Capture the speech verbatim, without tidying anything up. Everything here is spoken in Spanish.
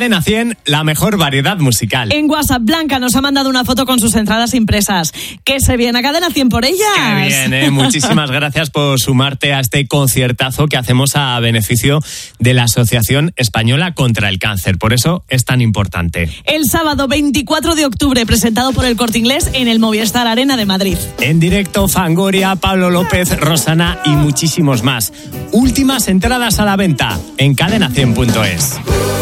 Cadena cien, la mejor variedad musical. En WhatsApp, Blanca nos ha mandado una foto con sus entradas impresas. Que se viene a Cadena cien por ellas. Qué bien, ¿eh? Muchísimas gracias por sumarte a este conciertazo que hacemos a beneficio de la Asociación Española contra el Cáncer. Por eso es tan importante. El sábado veinticuatro de octubre, presentado por el Corte Inglés en el Movistar Arena de Madrid. En directo, Fangoria, Pablo López, Rosana y muchísimos más. Últimas entradas a la venta en cadena cien punto es.